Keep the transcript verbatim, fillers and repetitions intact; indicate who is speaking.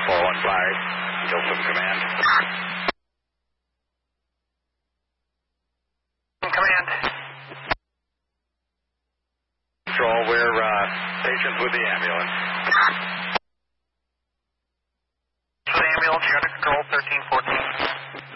Speaker 1: four one five, Gilson Command. Command. Control, we're uh, patients with the ambulance.